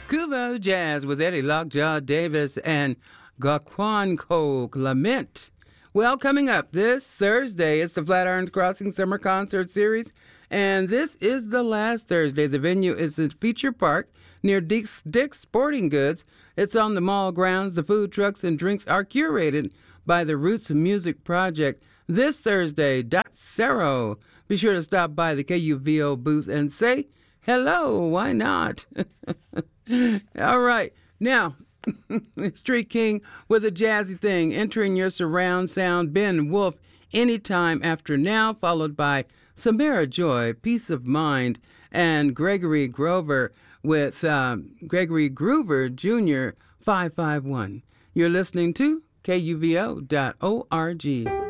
Kubo Jazz with Eddie Lockjaw Davis and Gakwan Clement. Well, coming up this Thursday, it's the Flatirons Crossing Summer Concert Series, and this is the last Thursday. The venue is the Feature Park near Dick's Sporting Goods. It's on the mall grounds. The food trucks and drinks are curated by the Roots Music Project. This Thursday, Cerro. Be sure to stop by the KUVO booth and say hello. Why not? All right. Now, Street King with a jazzy thing, entering your surround sound. Ben Wolf, Anytime After Now, followed by Samara Joy, Peace of Mind, and Gregory Grover with Gregory Groover Jr., 551. You're listening to KUVO.org.